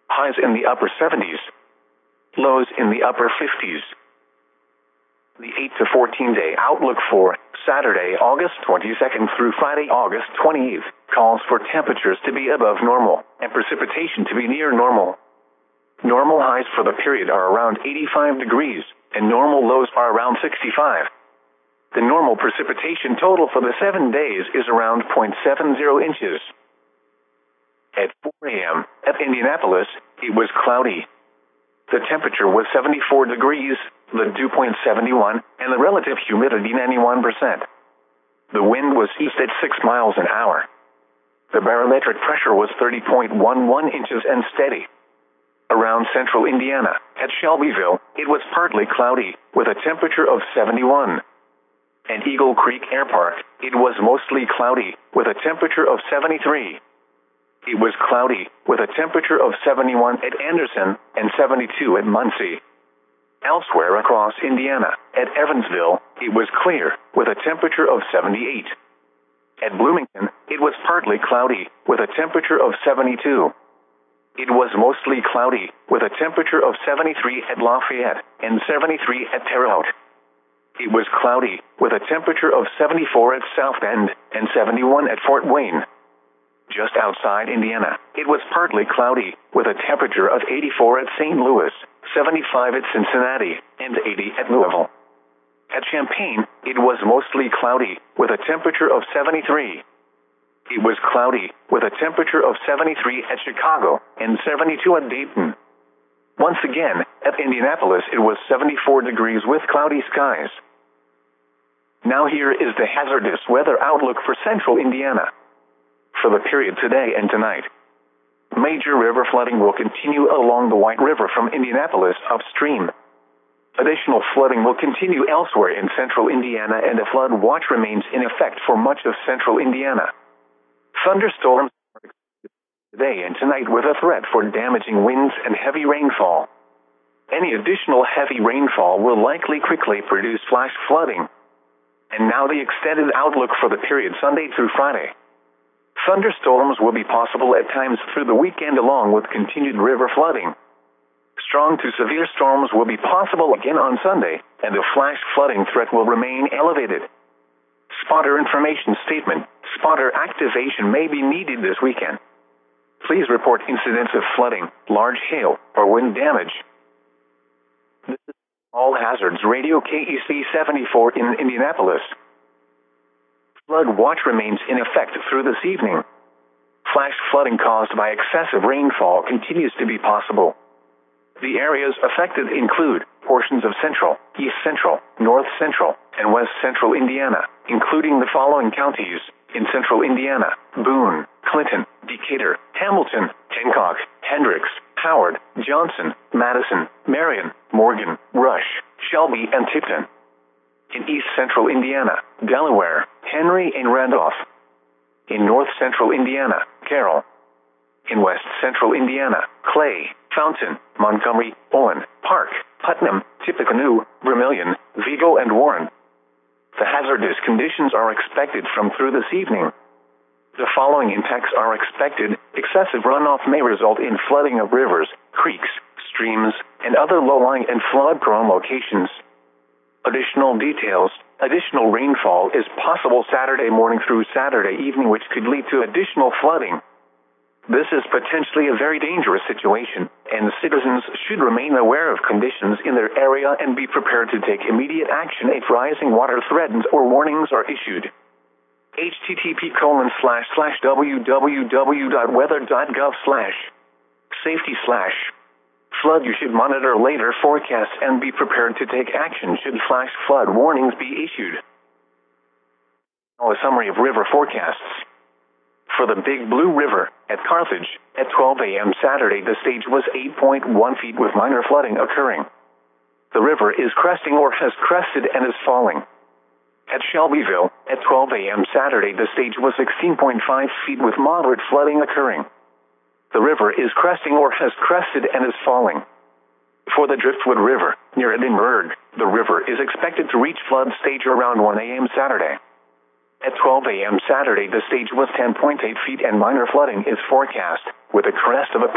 highs in the upper 70s, lows in the upper 50s. The 8 to 14-day outlook for Saturday, August 22nd through Friday, August 28th, calls for temperatures to be above normal and precipitation to be near normal. Normal highs for the period are around 85 degrees, and normal lows are around 65. The normal precipitation total for the 7 days is around 0.70 inches. At 4 a.m. at Indianapolis, it was cloudy. The temperature was 74 degrees, the dew point 71, and the relative humidity 91%. The wind was east at 6 miles an hour. The barometric pressure was 30.11 inches and steady. Around central Indiana, at Shelbyville, it was partly cloudy, with a temperature of 71. At Eagle Creek Air Park, it was mostly cloudy, with a temperature of 73. It was cloudy, with a temperature of 71 at Anderson and 72 at Muncie. Elsewhere across Indiana, at Evansville, it was clear, with a temperature of 78. At Bloomington, it was partly cloudy, with a temperature of 72. It was mostly cloudy, with a temperature of 73 at Lafayette and 73 at Terre Haute. It was cloudy, with a temperature of 74 at South Bend and 71 at Fort Wayne. Just outside Indiana, it was partly cloudy, with a temperature of 84 at St. Louis, 75 at Cincinnati, and 80 at Louisville. At Champaign, it was mostly cloudy, with a temperature of 73. It was cloudy, with a temperature of 73 at Chicago and 72 at Dayton. Once again, at Indianapolis, it was 74 degrees with cloudy skies. Now here is the hazardous weather outlook for central Indiana. For the period today and tonight, major river flooding will continue along the White River from Indianapolis upstream. Additional flooding will continue elsewhere in central Indiana, and a flood watch remains in effect for much of central Indiana. Thunderstorms are expected today and tonight with a threat for damaging winds and heavy rainfall. Any additional heavy rainfall will likely quickly produce flash flooding. And now the extended outlook for the period Sunday through Friday. Thunderstorms will be possible at times through the weekend along with continued river flooding. Strong to severe storms will be possible again on Sunday, and the flash flooding threat will remain elevated. Spotter information statement: spotter activation may be needed this weekend. Please report incidents of flooding, large hail, or wind damage. This is All Hazards Radio KEC 74 in Indianapolis. Flood watch remains in effect through this evening. Flash flooding caused by excessive rainfall continues to be possible. The areas affected include portions of central, east central, north central, and west central Indiana, including the following counties: in central Indiana: Boone, Clinton, Decatur, Hamilton, Hancock, Hendricks, Howard, Johnson, Madison, Marion, Morgan, Rush, Shelby, and Tipton. In east central Indiana: Delaware, Henry, and Randolph. In north central Indiana: Carroll. In west central Indiana: Clay, Fountain, Montgomery, Owen, Park, Putnam, Tippecanoe, Vermilion, Vigo, and Warren. The hazardous conditions are expected from through this evening. The following impacts are expected: excessive runoff may result in flooding of rivers, creeks, streams, and other low-lying and flood-prone locations. Additional details: additional rainfall is possible Saturday morning through Saturday evening, which could lead to additional flooding. This is potentially a very dangerous situation, and citizens should remain aware of conditions in their area and be prepared to take immediate action if rising water threatens or warnings are issued. http://www.weather.gov/safety/ flood. You should monitor later forecasts and be prepared to take action should flash flood warnings be issued. Now a summary of river forecasts. For the Big Blue River, at Carthage, at 12 a.m. Saturday, the stage was 8.1 feet with minor flooding occurring. The river is cresting or has crested and is falling. At Shelbyville, at 12 a.m. Saturday, the stage was 16.5 feet with moderate flooding occurring. The river is cresting or has crested and is falling. For the Driftwood River, near Edinburgh, the river is expected to reach flood stage around 1 a.m. Saturday. At 12 a.m. Saturday, the stage was 10.8 feet and minor flooding is forecast, with a crest of